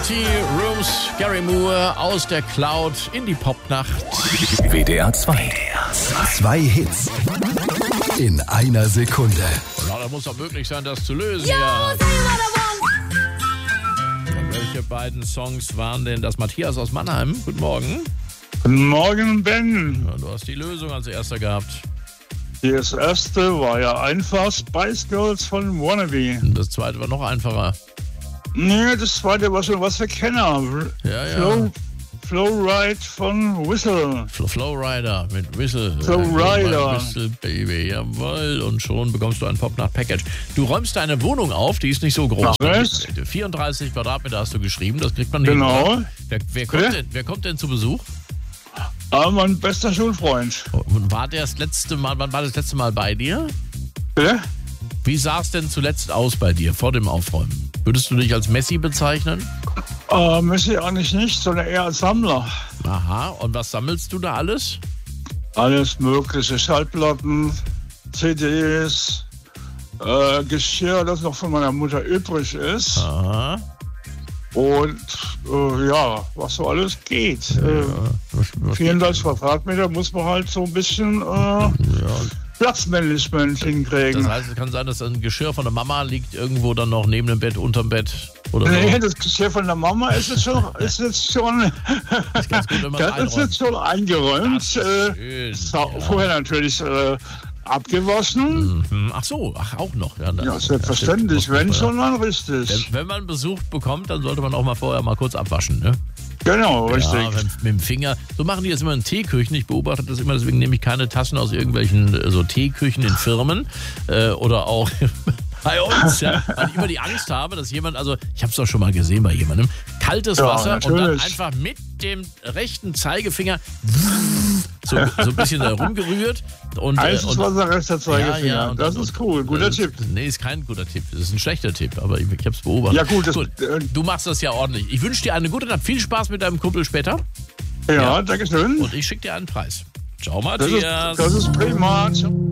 Empty Rooms, Gary Moore aus der Cloud in die Popnacht. WDR 2. Zwei Hits in einer Sekunde. Na, da muss doch möglich sein, das zu lösen. Yo, Ja. say what I want. Und welche beiden Songs waren denn das? Matthias aus Mannheim, guten Morgen. Guten Morgen, Ben. Ja, du hast die Lösung als erster gehabt. Das erste war ja einfach Spice Girls von Wannabe. Und das zweite war noch einfacher. Nee, das zweite war schon was für Kenner. Ja. Flowride von Whistle. Flowrider mit Whistle. Flowrider. Whistle, Baby, jawohl. Und schon bekommst du ein Popnacht-Package. Du räumst deine Wohnung auf, die ist nicht so groß. Was? 34 Quadratmeter hast du geschrieben, das kriegt man Genau. hin. Wer kommt denn zu Besuch? Mein bester Schulfreund. Und war das letzte Mal, wann war das letzte Mal bei dir? Bitte? Wie sah es denn zuletzt aus bei dir vor dem Aufräumen? Würdest du dich als Messi bezeichnen? Messi eigentlich nicht, sondern eher als Sammler. Aha, und was sammelst du da alles? Alles mögliche. Schallplatten, CDs, Geschirr, das noch von meiner Mutter übrig ist. Aha. Und was so alles geht. 34 Quadratmeter muss man halt so ein bisschen Platzmanagement hinkriegen. Das heißt, es kann sein, dass ein Geschirr von der Mama liegt irgendwo dann noch neben dem Bett, unterm Bett oder so. Nee, das Geschirr von der Mama ist jetzt schon, Das ist ganz gut, wenn man das ist jetzt schon eingeräumt. Das ist schön, ja. Vorher natürlich abgewaschen. Ach so, auch noch. Ja, selbstverständlich, wenn schon, dann richtig. Wenn man Besuch bekommt, dann sollte man auch mal vorher mal kurz abwaschen, ne? Genau, richtig. Ja, mit dem Finger. So machen die das immer in Teeküchen. Ich beobachte das immer, deswegen nehme ich keine Tassen aus irgendwelchen so Teeküchen in Firmen oder auch bei uns, ja, weil ich immer die Angst habe, dass jemand, also ich habe es doch schon mal gesehen bei jemandem, kaltes Wasser und dann einfach mit dem rechten Zeigefinger so ein bisschen da rumgerührt. Heißes Wasser, rechter Zeigefinger. Ja, das ist cool, guter Tipp. Nee, ist kein guter Tipp. Das ist ein schlechter Tipp, aber ich habe es beobachtet. Ja gut, Du machst das ja ordentlich. Ich wünsche dir eine gute Nacht. Viel Spaß mit deinem Kumpel später. ja, danke schön. Und ich schicke dir einen Preis. Ciao, Matthias. Das ist prima. Ciao.